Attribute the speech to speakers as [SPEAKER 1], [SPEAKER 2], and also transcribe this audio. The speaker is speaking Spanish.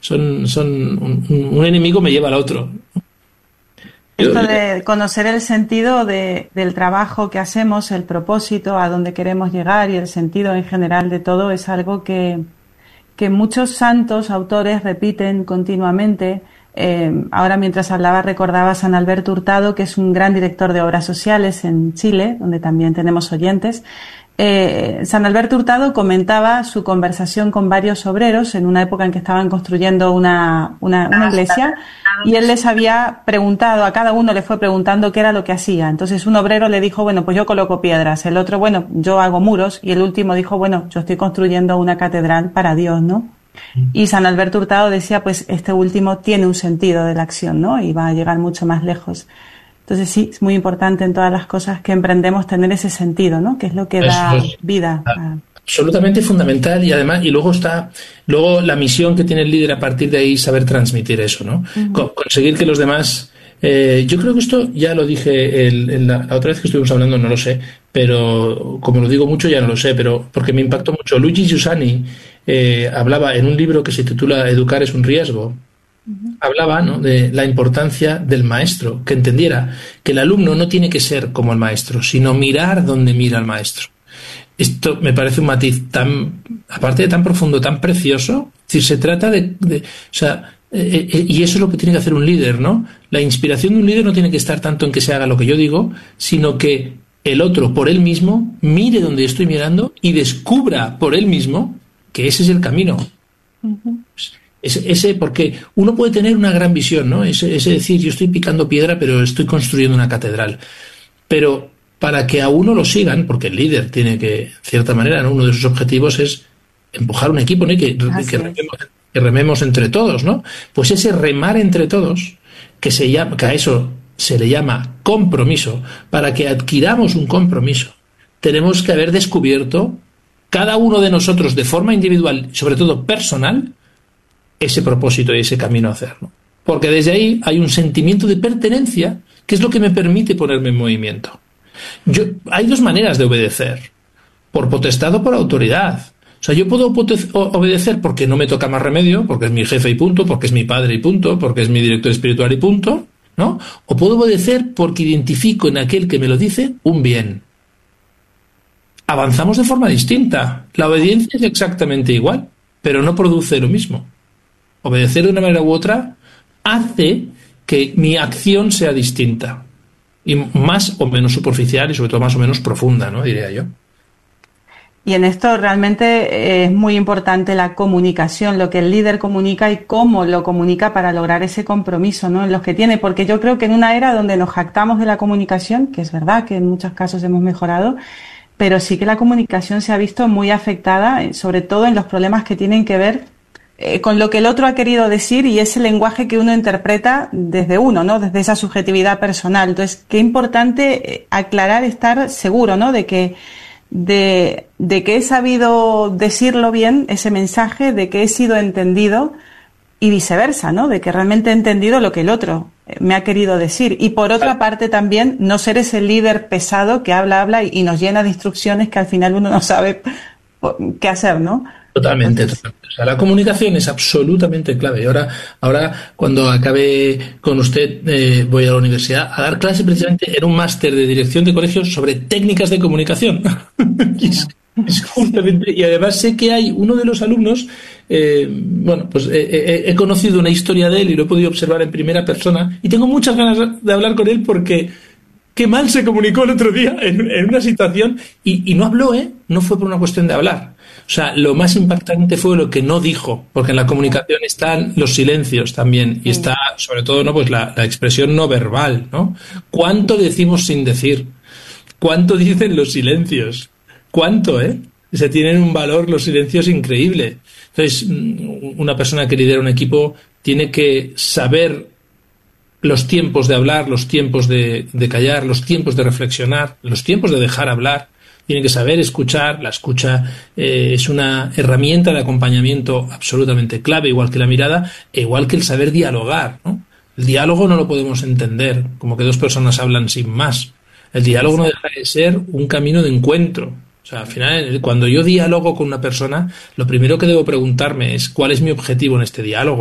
[SPEAKER 1] un enemigo me lleva al otro.
[SPEAKER 2] Esto de conocer el sentido del trabajo que hacemos, el propósito, a dónde queremos llegar y el sentido en general de todo es algo que muchos santos autores repiten continuamente. Ahora mientras hablaba recordaba a San Alberto Hurtado, que es un gran director de obras sociales en Chile, donde también tenemos oyentes. San Alberto Hurtado comentaba su conversación con varios obreros en una época en que estaban construyendo una iglesia, y él les había preguntado, a cada uno le fue preguntando qué era lo que hacía. Entonces un obrero le dijo, bueno, pues yo coloco piedras, el otro, bueno, yo hago muros, y el último dijo, bueno, yo estoy construyendo una catedral para Dios, ¿no? Y San Alberto Hurtado decía, pues este último tiene un sentido de la acción, ¿no? Y va a llegar mucho más lejos. Entonces sí, es muy importante en todas las cosas que emprendemos tener ese sentido, ¿no? Que es lo que da vida.
[SPEAKER 1] Absolutamente fundamental, y además, y luego la misión que tiene el líder a partir de ahí, saber transmitir eso, ¿no? Conseguir que los demás, yo creo que esto ya lo dije la otra vez que estuvimos hablando, no lo sé, pero como lo digo mucho ya no lo sé, pero porque me impactó mucho. Luigi Giussani hablaba en un libro que se titula Educar es un riesgo. Hablaba, ¿no?, de la importancia del maestro, que entendiera que el alumno no tiene que ser como el maestro, sino mirar donde mira el maestro. Esto me parece un matiz aparte de tan profundo, tan precioso. Es decir, se trata y eso es lo que tiene que hacer un líder, ¿no? La inspiración de un líder no tiene que estar tanto en que se haga lo que yo digo, sino que el otro, por él mismo, mire donde estoy mirando y descubra por él mismo que ese es el camino. Porque uno puede tener una gran visión, ¿no? Ese decir, yo estoy picando piedra, pero estoy construyendo una catedral. Pero para que a uno lo sigan, porque el líder tiene que, de cierta manera, ¿no?, uno de sus objetivos es empujar un equipo, ¿no?, y que rememos entre todos, ¿no? Pues ese remar entre todos, que a eso se le llama compromiso, para que adquiramos un compromiso, tenemos que haber descubierto cada uno de nosotros de forma individual, sobre todo personal, ese propósito y ese camino a hacer, ¿no? Porque desde ahí hay un sentimiento de pertenencia que es lo que me permite ponerme en movimiento. Hay dos maneras de obedecer: por potestad o por autoridad. O sea, yo puedo obedecer porque no me toca más remedio, porque es mi jefe y punto, porque es mi padre y punto, porque es mi director espiritual y punto, ¿no? O puedo obedecer porque identifico en aquel que me lo dice un bien. Avanzamos de forma distinta. La obediencia es exactamente igual, pero no produce lo mismo. Obedecer de una manera u otra hace que mi acción sea distinta, y más o menos superficial, y sobre todo más o menos profunda, ¿no?, diría yo.
[SPEAKER 2] Y en esto realmente es muy importante la comunicación, lo que el líder comunica y cómo lo comunica para lograr ese compromiso, ¿no?, en los que tiene, porque yo creo que en una era donde nos jactamos de la comunicación, que es verdad que en muchos casos hemos mejorado, pero sí que la comunicación se ha visto muy afectada, sobre todo en los problemas que tienen que ver con lo que el otro ha querido decir y ese lenguaje que uno interpreta desde uno, ¿no?, desde esa subjetividad personal. Entonces, qué importante aclarar, estar seguro, ¿no?, de que he sabido decirlo bien, ese mensaje, de que he sido entendido, y viceversa, ¿no?, de que realmente he entendido lo que el otro me ha querido decir. Y por otra parte también no ser ese líder pesado que habla y nos llena de instrucciones que al final uno no sabe qué hacer, ¿no?
[SPEAKER 1] Totalmente. O sea, la comunicación es absolutamente clave. Y ahora cuando acabe con usted, voy a la universidad a dar clase precisamente en un máster de dirección de colegios sobre técnicas de comunicación. Es justamente, y además sé que hay uno de los alumnos, he conocido una historia de él y lo he podido observar en primera persona, y tengo muchas ganas de hablar con él porque qué mal se comunicó el otro día en una situación, y no habló, no fue por una cuestión de hablar. O sea, lo más impactante fue lo que no dijo, porque en la comunicación están los silencios también, y está sobre todo, ¿no?, pues la expresión no verbal, ¿no? ¿Cuánto decimos sin decir? ¿Cuánto dicen los silencios? ¿Cuánto, O sea, tienen un valor los silencios increíble. Entonces, una persona que lidera un equipo tiene que saber los tiempos de hablar, los tiempos de callar, los tiempos de reflexionar, los tiempos de dejar hablar. Tiene que saber escuchar. La escucha es una herramienta de acompañamiento absolutamente clave, igual que la mirada, e igual que el saber dialogar, ¿no? El diálogo no lo podemos entender como que dos personas hablan sin más. El diálogo no deja de ser un camino de encuentro. O sea, al final, cuando yo dialogo con una persona, lo primero que debo preguntarme es ¿cuál es mi objetivo en este diálogo?